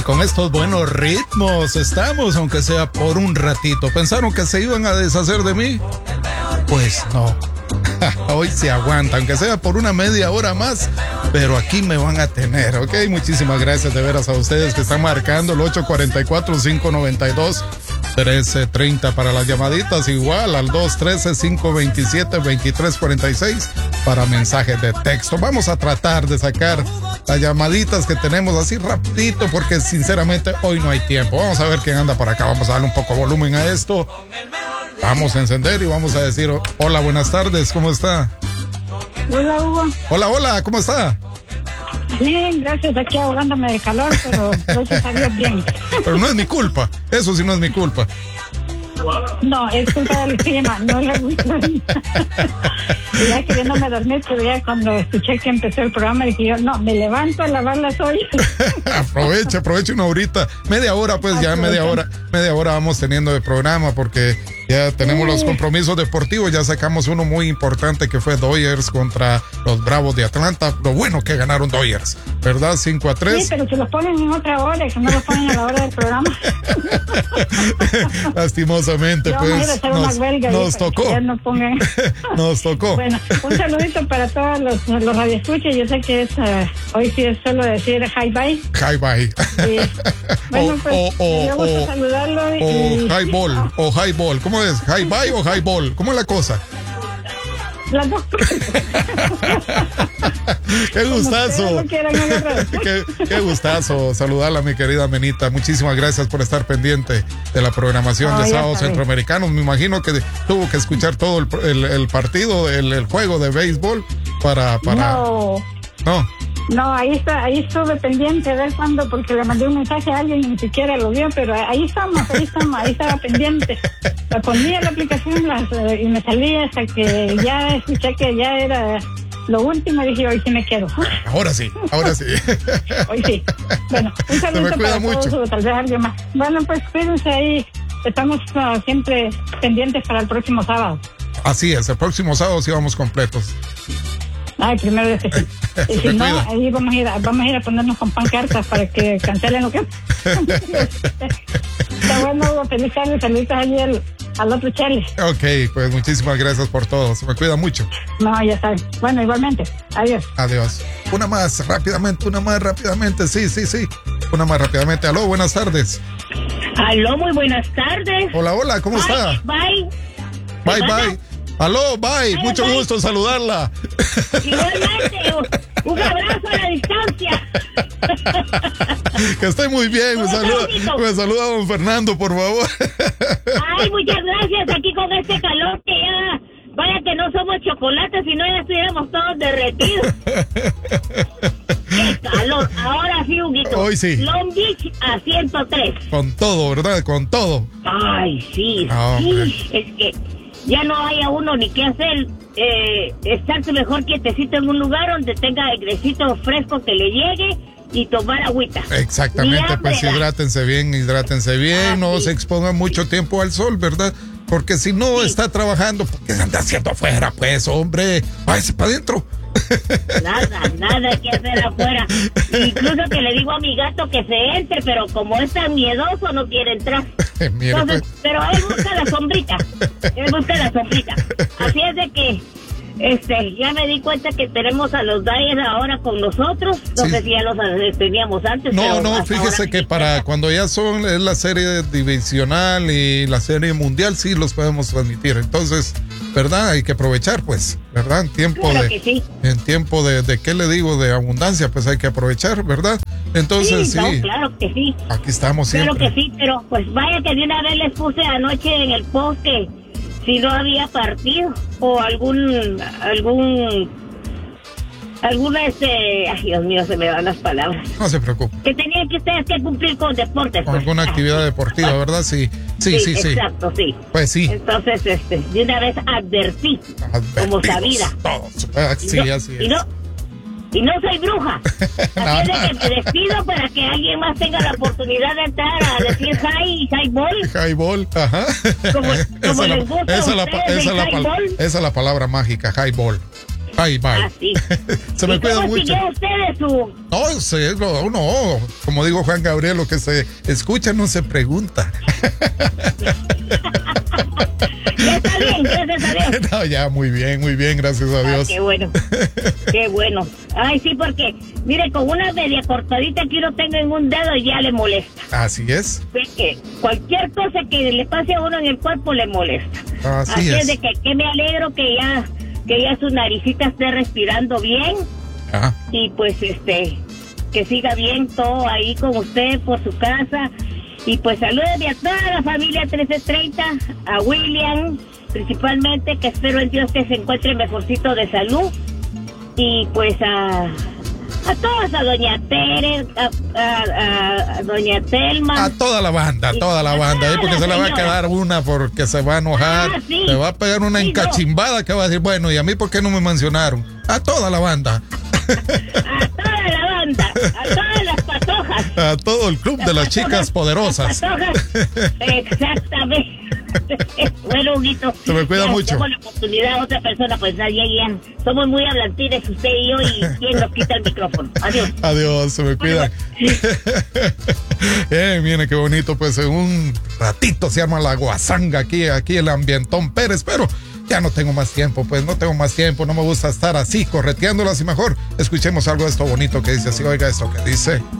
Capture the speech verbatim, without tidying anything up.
con estos buenos ritmos estamos, aunque sea por un ratito. ¿Pensaron que se iban a deshacer de mí? Pues no. Hoy se aguanta, aunque sea por una media hora más, pero aquí me van a tener, ¿ok? Muchísimas gracias de veras a ustedes que están marcando el ocho cuatro cuatro, cinco nueve dos, uno tres tres cero para las llamaditas, igual al dos uno tres, cinco dos siete, dos tres cuatro seis para mensajes de texto. Vamos a tratar de sacar las llamaditas que tenemos así rapidito, porque sinceramente hoy no hay tiempo. Vamos a ver quién anda por acá, vamos a darle un poco de volumen a esto. Vamos a encender y vamos a decir, hola, buenas tardes, ¿cómo está? Hola, Hugo. Hola, hola, ¿cómo está? Bien, gracias, aquí ahogándome de calor, pero gracias a Dios bien. Pero no es mi culpa, eso sí no es mi culpa. No, es culpa del clima, no le gusta. Y ya queriéndome dormir, pero ya cuando escuché que empezó el programa, dije yo, no, me levanto a lavar las ollas. Aproveche, aproveche una horita, media hora, pues ya media hora, media hora vamos teniendo de programa, porque ya tenemos sí. los compromisos deportivos, ya sacamos uno muy importante que fue Dodgers contra los Bravos de Atlanta. Lo bueno que ganaron Dodgers, ¿verdad? cinco a tres. Sí, pero se los ponen en otra hora, que no los ponen a la hora del programa. Lastimosamente, pues nos, nos tocó. No pongan... nos tocó. Bueno, un saludito para todos los, los radioescuchas. Yo sé que es uh, hoy sí es solo decir hi bye. Hi bye. Sí. Bueno, pues o, o, me gusta o, saludarlo. Y, o high ball, o high ball. ¿Cómo es? ¿High bye o high ball? ¿Cómo es la cosa? Las dos cosas. Qué gustazo. qué, qué gustazo saludarla, mi querida Menita. Muchísimas gracias por estar pendiente de la programación oh, de Sábados Centroamericanos. Me imagino que tuvo que escuchar todo el, el, el partido, el, el juego de béisbol para... para... No. No. No, ahí está, ahí estuve pendiente a ver cuándo, porque le mandé un mensaje a alguien y ni siquiera lo vio, pero ahí estamos, ahí estamos, ahí estaba pendiente. La ponía la aplicación las, y me salía hasta que ya escuché que ya era lo último y dije, hoy sí me quedo. Ahora sí, ahora sí. Hoy sí. Bueno, un saludo para mucho. todos, o tal vez alguien más. Bueno, pues cuídense ahí, estamos uh, siempre pendientes para el próximo sábado. Así es, el próximo sábado sí vamos completos. Ay, primero Dios que sí. Y si no, ahí vamos a ir a, vamos a ir a ponernos con pancartas para que cancelen lo que... Está bueno, Hugo, feliz tarde, saluditos allí al, al otro Charlie. Ok, pues muchísimas gracias por todo, se me cuida mucho. No, ya saben. Bueno, igualmente, adiós. Adiós. Una más, rápidamente, una más rápidamente, sí, sí, sí. Una más rápidamente. Aló, buenas tardes. Aló, muy buenas tardes. Hola, hola, ¿cómo bye, está? Bye. Bye, bye. Aló, bye, bye mucho bye. gusto saludarla. Igualmente, un, un abrazo a la distancia. Que esté muy bien, me saluda, me saluda don Fernando, por favor. Ay, muchas gracias, aquí con este calor que ya, vaya que no somos chocolates, si no ya estuviéramos todos derretidos. Qué calor, ahora sí, Huguito. Hoy sí. Long Beach a ciento tres. Con todo, ¿verdad? Con todo. Ay, sí, no, sí, hombre. Es que... ya no hay a uno ni qué hacer, eh, estarse mejor quietecito en un lugar donde tenga airecito fresco que le llegue y tomar agüita. Exactamente, ya, pues ¿verdad? hidrátense bien, hidrátense bien, ah, no sí. se expongan mucho tiempo al sol, ¿verdad? Porque si no sí. está trabajando, ¿qué anda haciendo afuera? Pues, hombre, váyase para adentro. Nada, nada que hacer afuera. Incluso que le digo a mi gato que se entre, pero como es tan miedoso no quiere entrar. Mire, Entonces, pues. pero él busca la sombrita. Él busca la sombrita. Así es de que este, ya me di cuenta que tenemos a los Dodgers ahora con nosotros. No sí. sé si ya los teníamos antes. No, pero no, fíjese que para cuenta. cuando ya son es la serie divisional y la serie mundial, sí los podemos transmitir. Entonces, ¿verdad? Hay que aprovechar, pues, ¿verdad? En tiempo claro de, que sí. en tiempo de, de, ¿qué le digo? De abundancia, pues hay que aprovechar, ¿verdad? Entonces, sí. sí. sí. No, claro que sí. Aquí estamos siempre. Claro que sí, pero pues vaya que de una vez les puse anoche en el post que si no había partido o algún, algún, alguna, este, ay Dios mío, se me van las palabras. No se preocupe. Que tenían que ustedes que cumplir con deportes. Con pues. alguna actividad deportiva, ¿verdad? Sí, sí, sí, sí. Exacto, sí. Pues sí. Entonces, este, de una vez advertí, como sabida. Todos. Ah, sí, no, así es. Y no, y no soy bruja. no, Así no. es de que me despido para que alguien más tenga la oportunidad de entrar a decir hi, hi ball. Hi ball, ajá. Como, como esa, les gusta la, esa, a la, ustedes esa, el la, hi ball. esa es la palabra mágica, hi ball. Bye, bye. Ah, sí. Se me cuida mucho. ¿Cómo usted de su...? No sé, no, no. Como digo Juan Gabriel, lo que se escucha no se pregunta. Ya está bien, gracias a Dios. No, ya, muy bien, muy bien, gracias a Dios. Ah, qué bueno, qué bueno. Ay, sí, porque, mire, con una media cortadita que uno tenga en un dedo ya le molesta. Así es. Es que cualquier cosa que le pase a uno en el cuerpo le molesta. Así, Así es. es de que, que me alegro que ya, que ya su naricita esté respirando bien. Ajá. Y pues, este, que siga bien todo ahí con usted por su casa. Y pues salúdeme a toda la familia trece treinta, a William, principalmente, que espero en Dios que se encuentre mejorcito de salud. Y pues a, a todos, a doña Tere, a, a, a doña Telma. A toda la banda, a toda la banda, ¿eh? Porque se le va a quedar una porque se va a enojar. Ah, sí. Se va a pegar una Sí, encachimbada que va a decir, bueno, ¿y a mí por qué no me mencionaron? A toda la banda. A toda la banda, a todas las patojas. A todo el club de las chicas poderosas. Patojas, exactamente. Bueno, Huguito. Se me cuida ya, mucho. Tengo la oportunidad a otra persona, pues ya, ya. Somos muy hablantines, usted y yo, y quién nos quita el micrófono. Adiós. Adiós, se me cuida. eh, mire qué bonito, pues en un ratito se arma la guasanga aquí, aquí el ambientón Pérez, pero ya no tengo más tiempo, pues no tengo más tiempo, no me gusta estar así correteándolas y mejor escuchemos algo de esto bonito que dice así, oiga esto que dice.